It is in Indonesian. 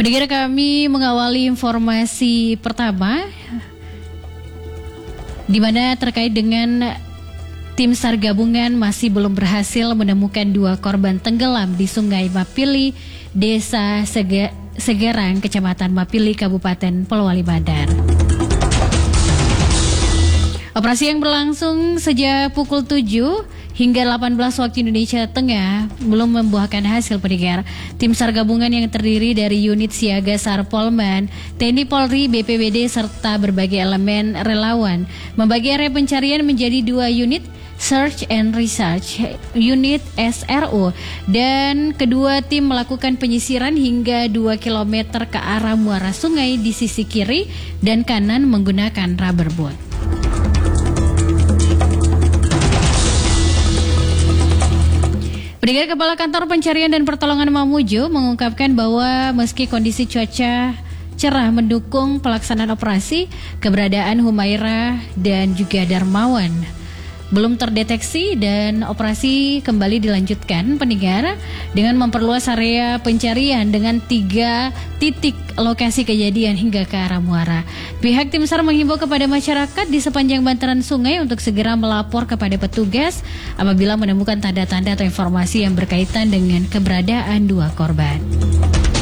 Pendengar, kami mengawali informasi pertama di mana terkait dengan tim SAR gabungan masih belum berhasil menemukan 2 korban tenggelam di Sungai Mapili, Desa Segerang, Kecamatan Mapili, Kabupaten Polewali Mandar. Operasi yang berlangsung sejak pukul 7 hingga 18 waktu Indonesia Tengah belum membuahkan hasil, pendengar. Tim SAR gabungan yang terdiri dari unit siaga SAR Polman, TNI Polri, BPBD, serta berbagai elemen relawan membagi area pencarian menjadi 2 unit Search and Research, unit SRO, dan kedua tim melakukan penyisiran hingga 2 km ke arah muara sungai di sisi kiri dan kanan menggunakan rubber boat. Pendengar, Kepala Kantor Pencarian dan Pertolongan Mamuju mengungkapkan bahwa meski kondisi cuaca cerah mendukung pelaksanaan operasi, keberadaan Humaira dan juga Darmawan belum terdeteksi dan operasi kembali dilanjutkan, pendengar, dengan memperluas area pencarian dengan 3 titik lokasi kejadian hingga ke arah muara. Pihak tim SAR menghimbau kepada masyarakat di sepanjang bantaran sungai untuk segera melapor kepada petugas apabila menemukan tanda-tanda atau informasi yang berkaitan dengan keberadaan 2 korban.